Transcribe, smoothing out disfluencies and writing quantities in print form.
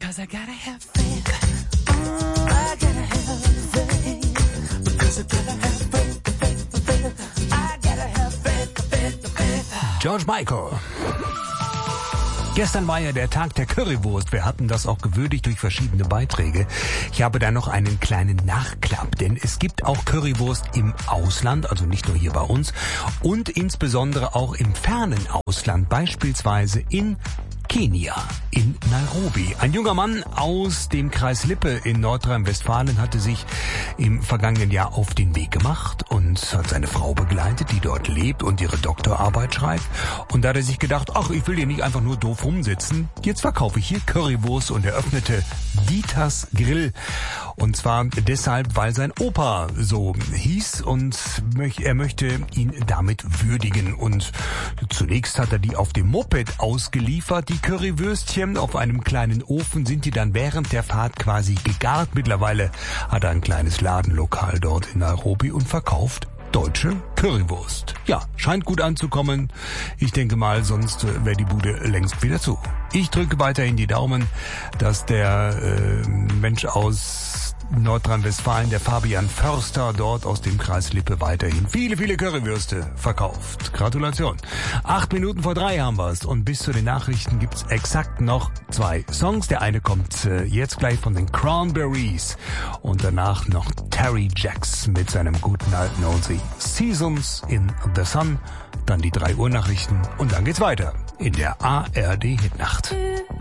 'cause I gotta have faith. I gotta have faith. Because I gotta have faith. I gotta have faith. George Michael. Gestern war ja der Tag der Currywurst. Wir hatten das auch gewürdigt durch verschiedene Beiträge. Ich habe da noch einen kleinen Nachklapp, denn es gibt auch Currywurst im Ausland, also nicht nur hier bei uns, und insbesondere auch im fernen Ausland, beispielsweise in Kenia, in Nairobi. Ein junger Mann aus dem Kreis Lippe in Nordrhein-Westfalen hatte sich im vergangenen Jahr auf den Weg gemacht und hat seine Frau begleitet, die dort lebt und ihre Doktorarbeit schreibt. Und da hat er sich gedacht, ach, ich will hier nicht einfach nur doof rumsitzen. Jetzt verkaufe ich hier Currywurst und eröffnete Dieters Grill. Und zwar deshalb, weil sein Opa so hieß und er möchte ihn damit würdigen. Und zunächst hat er die auf dem Moped ausgeliefert, die Currywürstchen. Auf einem kleinen Ofen sind die dann während der Fahrt quasi gegart. Mittlerweile hat er ein kleines Ladenlokal dort in Nairobi und verkauft deutsche Currywurst. Ja, scheint gut anzukommen. Ich denke mal, sonst wäre die Bude längst wieder zu. Ich drücke weiterhin die Daumen, dass der Mensch aus Nordrhein-Westfalen, der Fabian Förster, dort aus dem Kreis Lippe weiterhin viele, viele Currywürste verkauft. Gratulation. 2:08 haben wir es und bis zu den Nachrichten gibt's exakt noch 2 Songs. Der eine kommt jetzt gleich von den Cranberries und danach noch Terry Jacks mit seinem guten alten Oldie Seasons in the Sun. Dann die 3 Uhr Nachrichten und dann geht's weiter in der ARD Hitnacht.